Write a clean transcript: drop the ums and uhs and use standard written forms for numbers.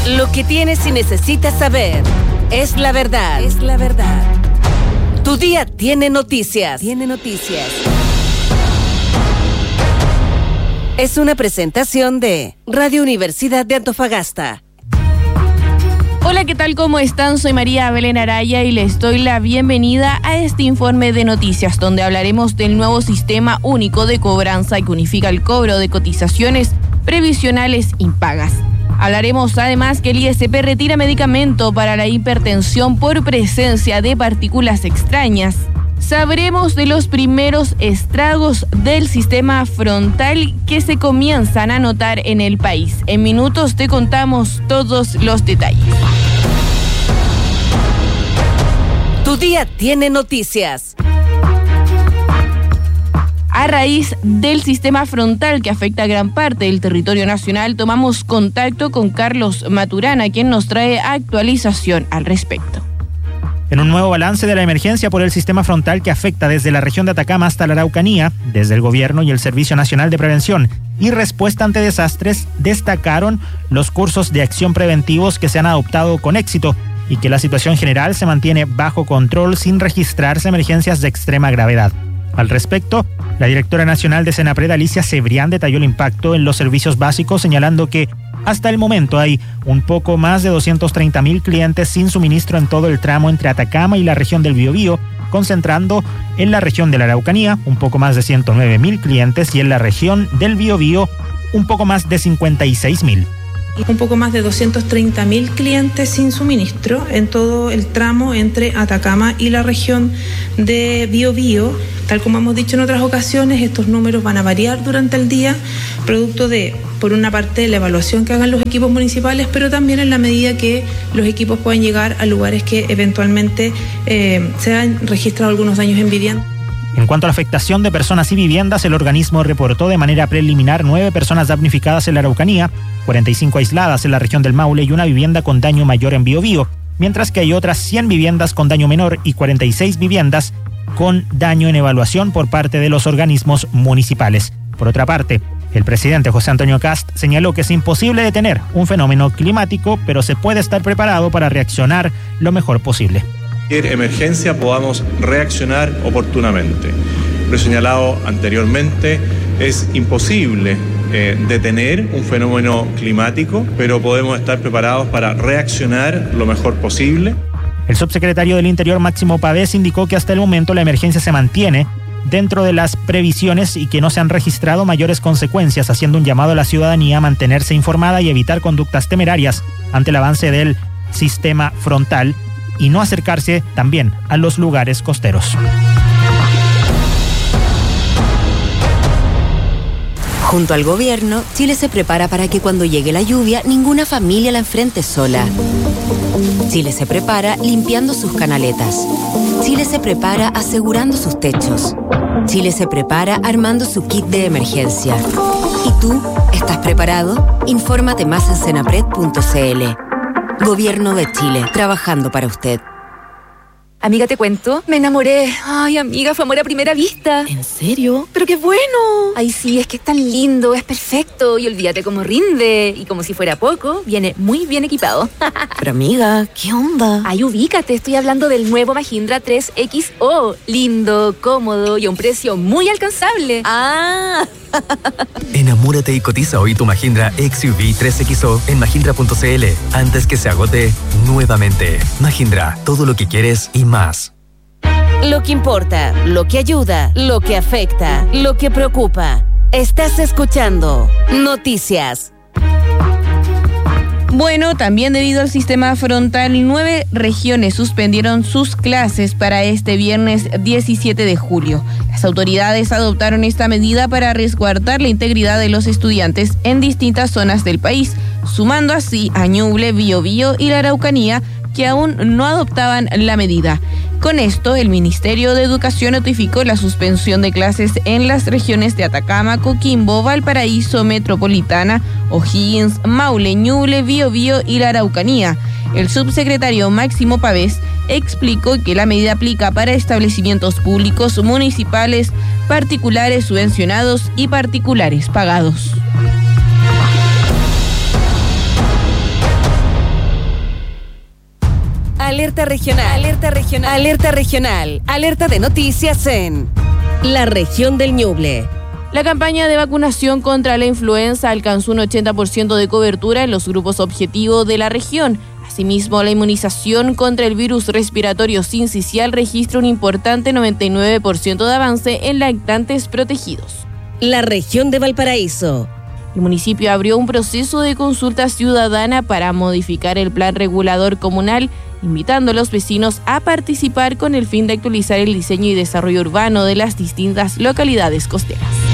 Lo que tienes y necesitas saber es la verdad. Es la verdad. Tu día tiene noticias. Tiene noticias. Es una presentación de Radio Universidad de Antofagasta. Hola, ¿qué tal? ¿Cómo están? Soy María Belén Araya y les doy la bienvenida a este informe de noticias, donde hablaremos del nuevo sistema único de cobranza que unifica el cobro de cotizaciones previsionales impagas. Hablaremos además que el ISP retira medicamento para la hipertensión por presencia de partículas extrañas. Sabremos de los primeros estragos del sistema frontal que se comienzan a notar en el país. En minutos te contamos todos los detalles. Tu día tiene noticias. A raíz del sistema frontal que afecta a gran parte del territorio nacional, tomamos contacto con Carlos Maturana, quien nos trae actualización al respecto. En un nuevo balance de la emergencia por el sistema frontal que afecta desde la región de Atacama hasta la Araucanía, desde el Gobierno y el Servicio Nacional de Prevención y Respuesta ante Desastres destacaron los cursos de acción preventivos que se han adoptado con éxito y que la situación general se mantiene bajo control sin registrarse emergencias de extrema gravedad. Al respecto, la directora nacional de Senapred, Alicia Cebrián, detalló el impacto en los servicios básicos, señalando que hasta el momento hay un poco más de 230,000 clientes sin suministro en todo el tramo entre Atacama y la región del Biobío, concentrando en la región de la Araucanía un poco más de 109,000 clientes y en la región del Biobío un poco más de 56,000. Un poco más de 230,000 clientes sin suministro en todo el tramo entre Atacama y la región de Biobío. Tal como hemos dicho en otras ocasiones, estos números van a variar durante el día, producto de, por una parte, la evaluación que hagan los equipos municipales, pero también en la medida que los equipos puedan llegar a lugares que eventualmente se han registrado algunos daños en vivienda. En cuanto a la afectación de personas y viviendas, el organismo reportó de manera preliminar 9 personas damnificadas en la Araucanía, 45 aisladas en la región del Maule y una vivienda con daño mayor en Biobío, mientras que hay otras 100 viviendas con daño menor y 46 viviendas con daño en evaluación por parte de los organismos municipales. Por otra parte, el presidente José Antonio Kast señaló que es imposible detener un fenómeno climático, pero se puede estar preparado para reaccionar lo mejor posible. Emergencia podamos reaccionar oportunamente. Lo he señalado anteriormente, es imposible detener un fenómeno climático, pero podemos estar preparados para reaccionar lo mejor posible. El subsecretario del Interior, Máximo Pavés, indicó que hasta el momento la emergencia se mantiene dentro de las previsiones y que no se han registrado mayores consecuencias, haciendo un llamado a la ciudadanía a mantenerse informada y evitar conductas temerarias ante el avance del sistema frontal y no acercarse también a los lugares costeros. Junto al gobierno, Chile se prepara para que cuando llegue la lluvia, ninguna familia la enfrente sola. Chile se prepara limpiando sus canaletas. Chile se prepara asegurando sus techos. Chile se prepara armando su kit de emergencia. ¿Y tú? ¿Estás preparado? Infórmate más en senapred.cl. Gobierno de Chile, trabajando para usted. Amiga, te cuento, me enamoré. Ay, amiga, fue amor a primera vista. ¿En serio? ¡Pero qué bueno! Ay, sí, es que es tan lindo, es perfecto. Y olvídate cómo rinde. Y como si fuera poco, viene muy bien equipado. Pero amiga, ¿qué onda? Ay, ubícate, estoy hablando del nuevo Mahindra 3XO. Lindo, cómodo y a un precio muy alcanzable. ¡Ah! Enamórate y cotiza hoy tu Mahindra XUV 3XO en mahindra.cl antes que se agote nuevamente. Mahindra, todo lo que quieres y más. Lo que importa, lo que ayuda, lo que afecta, lo que preocupa. Estás escuchando Noticias. Bueno, también debido al sistema frontal, 9 regiones suspendieron sus clases para este viernes 17 de julio. Las autoridades adoptaron esta medida para resguardar la integridad de los estudiantes en distintas zonas del país, sumando así a Ñuble, Biobío y la Araucanía, que aún no adoptaban la medida. Con esto, el Ministerio de Educación notificó la suspensión de clases en las regiones de Atacama, Coquimbo, Valparaíso, Metropolitana, O'Higgins, Maule, Ñuble, Biobío y la Araucanía. El subsecretario Máximo Pavés explicó que la medida aplica para establecimientos públicos, municipales, particulares subvencionados y particulares pagados. Alerta regional. Alerta regional. Alerta regional. Alerta de noticias en la región del Ñuble. La campaña de vacunación contra la influenza alcanzó un 80% de cobertura en los grupos objetivos de la región. Asimismo, la inmunización contra el virus respiratorio sincicial registra un importante 99% de avance en lactantes protegidos. La región de Valparaíso. El municipio abrió un proceso de consulta ciudadana para modificar el plan regulador comunal, invitando a los vecinos a participar con el fin de actualizar el diseño y desarrollo urbano de las distintas localidades costeras.